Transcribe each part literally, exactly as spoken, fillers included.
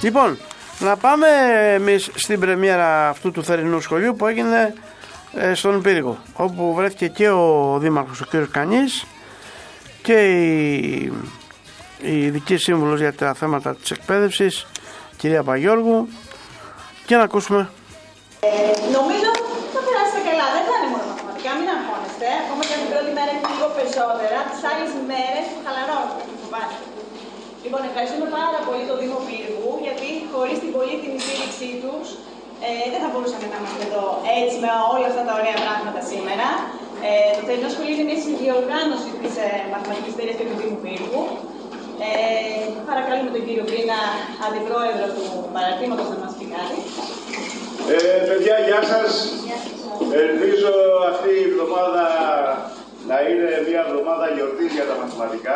Λοιπόν, να πάμε εμείς στην πρεμιέρα αυτού του θερινού σχολείου που έγινε ε, στον Πύργο, όπου βρέθηκε και ο Δήμαρχος ο κ. Κανής και η, η ειδική σύμβουλος για τα θέματα της εκπαίδευσης, κυρία Παγιώργου, και να ακούσουμε. Ε, νομίζω θα περάσετε καλά, δεν θα είναι μόνο μαθηματικά, μην αγχώνεστε. Ακόμα και την πρώτη μέρα είναι λίγο περισσότερα, τις άλλες μέρες που χαλαρώνουμε, φοβάστε. Λοιπόν, ευχαριστούμε πάρα πολύ το Δήμο Πύργου, γιατί χωρίς την πολύτιμη στήριξή τους ε, δεν θα μπορούσαμε να είμαστε εδώ έτσι με όλα αυτά τα ωραία πράγματα σήμερα. Ε, το θερινό σχολείο είναι μια συνδιοργάνωση της ε, μαθηματικής εταιρείας και του Δήμου Πύργου. Ε, παρακαλούμε τον κύριο Πίνα, αντιπρόεδρο του παρατήματος, να μας πει κάτι. Ε, παιδιά, γεια σας. Ελπίζω αυτή η εβδομάδα να είναι μια εβδομάδα γιορτής για τα μαθηματικά.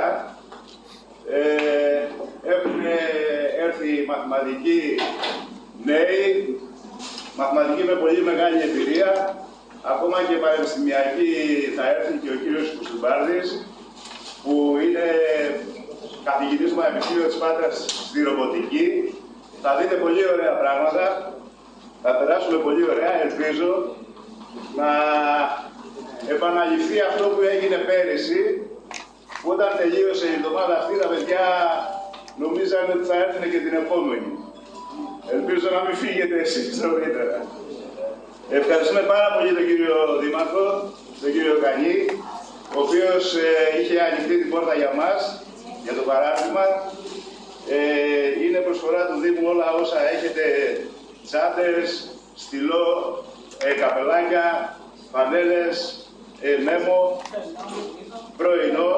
Ε, έχουν έρθει μαθηματικοί νέοι, μαθηματικοί με πολύ μεγάλη εμπειρία, ακόμα και πανεπιστημιακοί θα έρθει και ο κύριος Κουστουμπάρδης, που είναι καθηγητής του Πανεπιστημίου της Πάτρας στη ρομποτική. Θα δείτε πολύ ωραία πράγματα, θα περάσουμε πολύ ωραία, ελπίζω να επαναληφθεί αυτό που έγινε πέρυσι, που όταν τελείωσε η εβδομάδα αυτή τα παιδιά νομίζανε ότι θα έρθουν και την επόμενη. Ελπίζω να μην φύγετε εσείς νωρίτερα. Ευχαριστούμε πάρα πολύ τον κύριο Δήμαρχο, τον κύριο Κανή, ο οποίος ε, είχε ανοιχτεί την πόρτα για μας, για το παράδειγμα. Ε, είναι προσφορά του Δήμου όλα όσα έχετε, τσάντες, στυλό, ε, καπελάκια, φανέλες, ε, μέμο, πρωινό.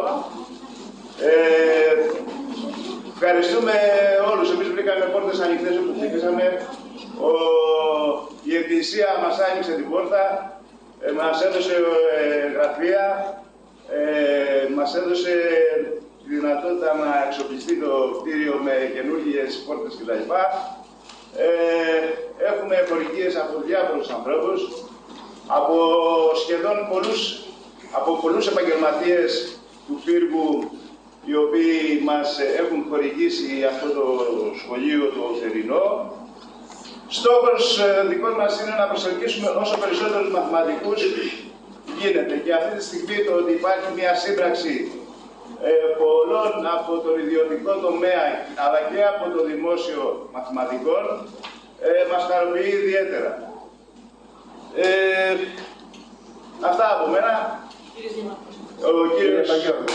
Ε, ευχαριστούμε όλους. Εμείς βρήκαμε πόρτες ανοιχτές όπου χτυπήσαμε. Ο, η Εκκλησία μας άνοιξε την πόρτα, ε, μας έδωσε ε, γραφεία, ε, μας έδωσε τη δυνατότητα να εξοπλιστεί το κτίριο με καινούργιες πόρτες κτλ. Ε, έχουμε χορηγίες από διάφορους ανθρώπους, από σχεδόν πολλούς, από πολλούς επαγγελματίες του Πύργου, οι οποίοι μας έχουν χορηγήσει αυτό το σχολείο το θερινό. Στόχος δικός μας είναι να προσελκύσουμε όσο περισσότερους μαθηματικούς γίνεται, και αυτή τη στιγμή το ότι υπάρχει μια σύμπραξη ε, πολλών από τον ιδιωτικό τομέα αλλά και από το δημόσιο μαθηματικών ε, μας χαροποιεί ιδιαίτερα. Ε, αυτά από μένα. Ο κύριος Παγιώργου,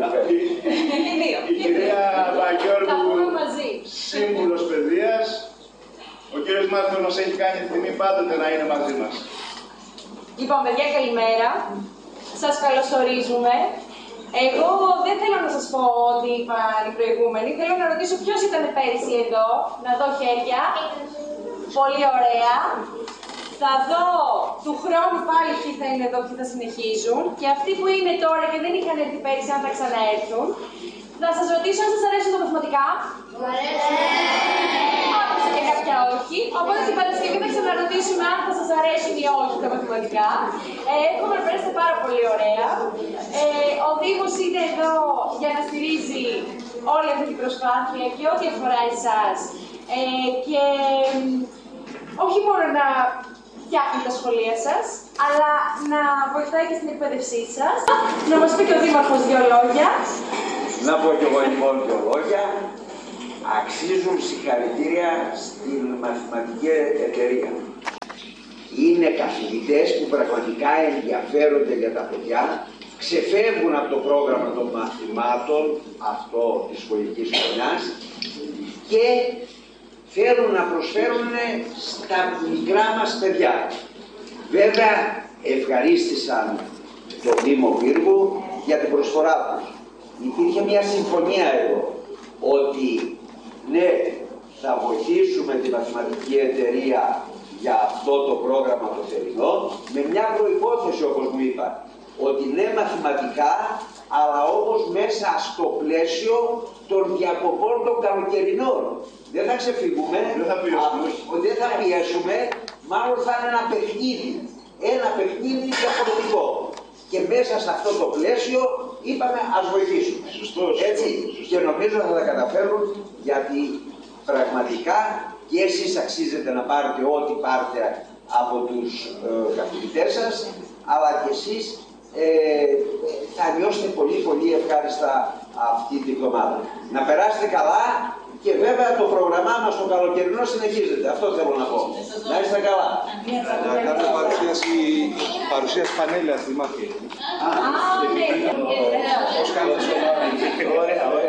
η κυρία Παγιώργου, σύμβουλος παιδείας. Ο κύριος Μάρτιος μας έχει κάνει τη τιμή πάντοτε να είναι μαζί μας. Λοιπόν, παιδιά, καλημέρα. Σας καλωσορίζουμε. Εγώ δεν θέλω να σας πω ότι είπαν οι προηγούμενοι. Θέλω να ρωτήσω ποιος ήταν πέρυσι εδώ. Να δω χέρια. Πολύ ωραία. Θα δω του χρόνου πάλι ποιοι θα είναι εδώ και θα συνεχίζουν. Και αυτοί που είναι τώρα και δεν είχαν έρθει πέρυσι, αν θα ξαναέρθουν. Να σας ρωτήσω αν σας αρέσουν τα μαθηματικά. Μου αρέσει. Άκουσα και κάποια όχι. Οπότε την Παρασκευή θα ξαναρωτήσουμε αν θα σας αρέσουν ή όχι τα μαθηματικά. Ε, εύχομαι να περάσετε πάρα πολύ ωραία. Ε, ο Δήμος είναι εδώ για να στηρίζει όλη αυτή την προσπάθεια και ό,τι αφορά εσάς. Ε, και όχι μόνο να φτιάχνει τα σχολεία σας, αλλά να βοηθάει και στην εκπαίδευσή σας. Να μας πει και ο Δήμαρχος δύο λόγια. Να πω κι εγώ λοιπόν δύο λόγια. Αξίζουν συγχαρητήρια στην μαθηματική εταιρεία. Είναι καθηγητές που πραγματικά ενδιαφέρονται για τα παιδιά, ξεφεύγουν από το πρόγραμμα των μαθημάτων, αυτό της σχολικής χρονιάς, και θέλουν να προσφέρουν στα μικρά μας παιδιά. Βέβαια, ευχαρίστησαν το Δήμο Πύργου για την προσφορά τους. Υπήρχε μια συμφωνία εδώ, ότι ναι, θα βοηθήσουμε τη μαθηματική εταιρεία για αυτό το πρόγραμμα το θερινό, με μια προϋπόθεση, όπως μου είπα, ότι ναι μαθηματικά, αλλά όμως μέσα στο πλαίσιο των διακοπών των καλοκαιρινών. Δεν θα ξεφύγουμε, δεν θα πιέσουμε, α, δεν θα πιέσουμε, μάλλον θα είναι ένα παιχνίδι, ένα παιχνίδι διαφορετικό. Και μέσα σε αυτό το πλαίσιο είπαμε ας βοηθήσουμε. Σωστός. Έτσι. Σωστός. Και νομίζω θα τα καταφέρουν, γιατί Πραγματικά και εσείς αξίζετε να πάρετε ό,τι πάρετε από τους ε, καθηγητές σας, αλλά και εσείς ε, θα νιώσετε πολύ πολύ ευχάριστα αυτή τη εβδομάδα. Να περάσετε καλά και βέβαια το πρόγραμμά μας το καλοκαιρινό συνεχίζεται. Αυτό θέλω να πω. Να είστε καλά. Να κάνετε παρουσίαση, παρουσίαση πανέλα στη μάχη. Α, ναι. Ωραία, ωραία.